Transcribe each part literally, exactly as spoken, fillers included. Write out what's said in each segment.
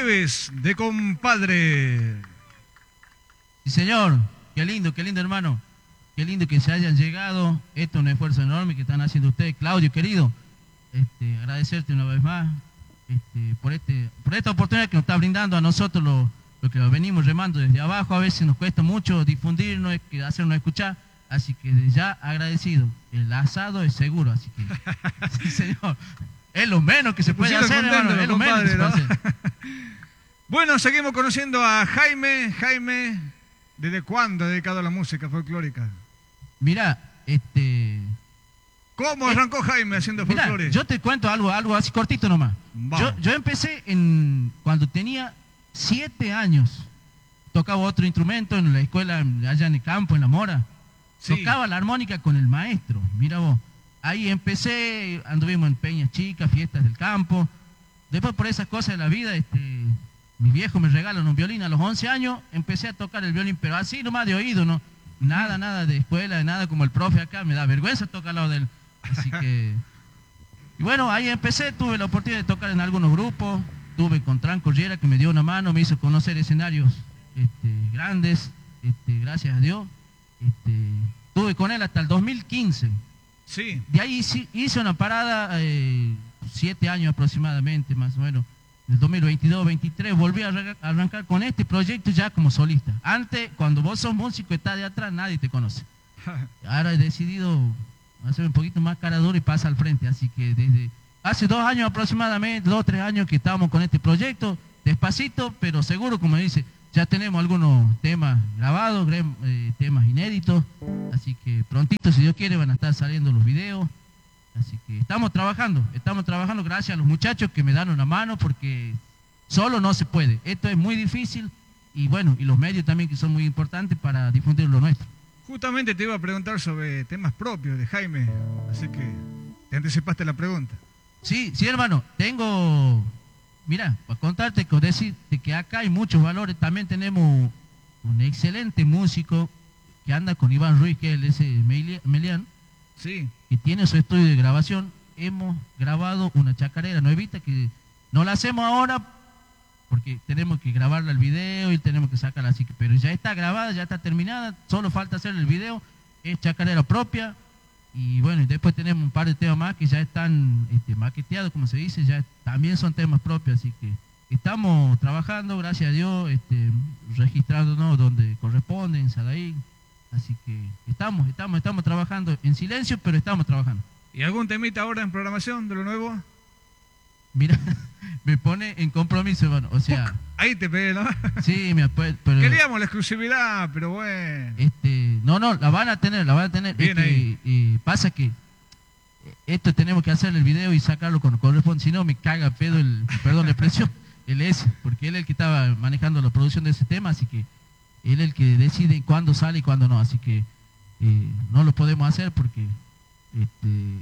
Jueves de compadre. Sí, señor. Qué lindo, qué lindo, hermano. Qué lindo que se hayan llegado. Esto es un esfuerzo enorme que están haciendo ustedes. Claudio, querido, este, agradecerte una vez más este, por, este, por esta oportunidad que nos está brindando a nosotros, lo, lo que lo venimos remando desde abajo. A veces nos cuesta mucho difundirnos, hacernos escuchar. Así que ya agradecido. El asado es seguro, así que... Sí, señor. Es lo menos que se puede hacer, hermano. Es lo menos que se puede hacer. Bueno, seguimos conociendo a Jaime. Jaime, ¿desde cuándo ha dedicado a la música folclórica? Mirá, este... ¿Cómo arrancó eh, Jaime haciendo mirá, folclore? Yo te cuento algo, algo así cortito nomás. Yo, yo empecé en cuando tenía siete años. Tocaba otro instrumento en la escuela, allá en el campo, en La Mora. Sí. Tocaba la armónica con el maestro, mira vos. Ahí empecé, anduvimos en peñas chicas, fiestas del campo. Después por esas cosas de la vida, este, mi viejo me regaló un violín a los once años, empecé a tocar el violín, pero así nomás de oído, ¿no? Nada, nada de escuela, nada como el profe acá, me da vergüenza tocar al lado de él. Así que... Y bueno, ahí empecé, tuve la oportunidad de tocar en algunos grupos, tuve con Tranco Riera que me dio una mano, me hizo conocer escenarios este, grandes, este, gracias a Dios. Este, estuve con él hasta el dos mil quince. Sí. De ahí hice una parada, eh, siete años aproximadamente, más o menos. En el dos mil veintidós veintitrés volví a arrancar con este proyecto ya como solista. Antes, cuando vos sos músico y estás de atrás, nadie te conoce. Ahora he decidido hacer un poquito más cara dura y pasa al frente. Así que desde hace dos años aproximadamente, dos o tres años que estamos con este proyecto, despacito, pero seguro, como dice, ya tenemos algunos temas grabados, eh, temas inéditos, así que prontito, si Dios quiere, van a estar saliendo los videos. Así que estamos trabajando, estamos trabajando gracias a los muchachos que me dan una mano, porque solo no se puede. Esto es muy difícil y bueno, y los medios también que son muy importantes para difundir lo nuestro. Justamente te iba a preguntar sobre temas propios de Jaime, así que te anticipaste la pregunta. Sí, sí, hermano, tengo... Mira, para contarte, decirte que acá hay muchos valores. También tenemos un excelente músico que anda con Iván Ruiz, que es ese Melián, sí, que tiene su estudio de grabación. Hemos grabado una chacarera nuevita que no la hacemos ahora porque tenemos que grabarla el video y tenemos que sacarla así, que, pero ya está grabada, ya está terminada, solo falta hacer el video, es chacarera propia. Y bueno, después tenemos un par de temas más que ya están este, maqueteados, como se dice, ya también son temas propios, así que estamos trabajando, gracias a Dios, este, registrándonos donde corresponde, en Sadaí, así que estamos, estamos, estamos trabajando en silencio, pero estamos trabajando. ¿Y algún temita ahora en programación de lo nuevo? Mira, me pone en compromiso, hermano, o sea... Ahí te pegué, ¿no? Sí, me pero... Queríamos la exclusividad, pero bueno. Este, no, no, la van a tener, la van a tener. Bien es que, ahí. Y pasa que esto tenemos que hacer el video y sacarlo cuando corresponde, si no me caga pedo el, perdón la expresión, el S, porque él es el que estaba manejando la producción de ese tema, así que él es el que decide cuándo sale y cuándo no, así que eh, no lo podemos hacer porque este,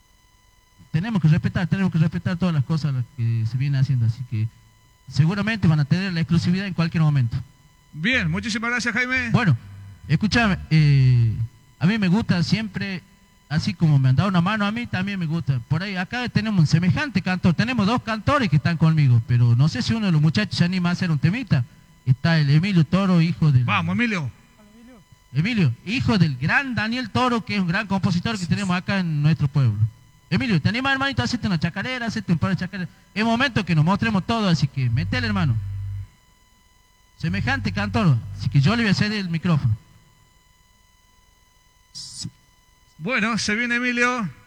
tenemos que respetar, tenemos que respetar todas las cosas que se vienen haciendo, así que seguramente van a tener la exclusividad en cualquier momento. Bien, muchísimas gracias, Jaime. Bueno, escúchame, eh, a mí me gusta siempre, así como me han dado una mano a mí, también me gusta. Por ahí, acá tenemos un semejante cantor, tenemos dos cantores que están conmigo, pero no sé si uno de los muchachos se anima a hacer un temita. Está el Emilio Toro, hijo del... Vamos, Emilio. Emilio, hijo del gran Daniel Toro, que es un gran compositor que tenemos acá en nuestro pueblo. Emilio, ¿te animas, hermanito, a hacerte una chacarera, hacerte un par de chacareras? Es momento que nos mostremos todo, así que metele, hermano. Semejante cantor, así que yo le voy a ceder el micrófono. Bueno, se viene Emilio.